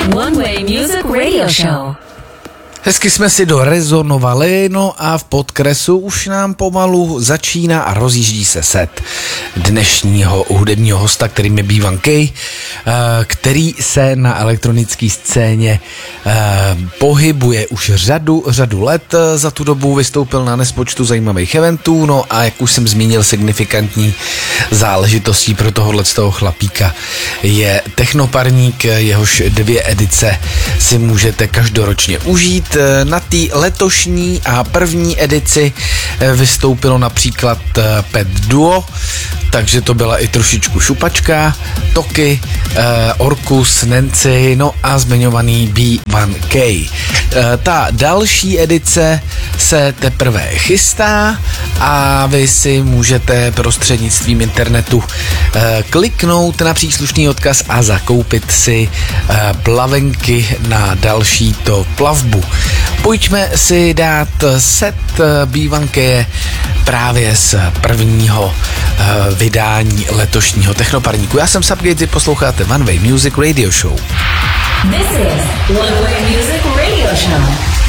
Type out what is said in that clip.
One Way Music Radio Show. Hezky jsme si dorezonovali, no a v podkresu už nám pomalu začíná a rozjíždí se set dnešního hudebního hosta, kterým je B1 K, který se na elektronické scéně pohybuje už řadu let. Za tu dobu vystoupil na nespočtu zajímavých eventů, no a jak už jsem zmínil, signifikantní záležitostí pro tohohle z toho chlapíka je Technoparník, jehož 2 edice si můžete každoročně užít. Na té letošní a první edici vystoupilo například Pet Duo, takže to byla i trošičku šupačka, Toky, Orkus, Nancy, no a zmiňovaný B1K. Ta další edice se teprve chystá a vy si můžete prostřednictvím internetu kliknout na příslušný odkaz a zakoupit si plavenky na další to plavbu. Pojďme si dát set B1K právě z prvního vydání letošního Technoparníku. Já jsem Subgate, posloucháte One Way Music Radio Show. This is One Way Music Radio Show.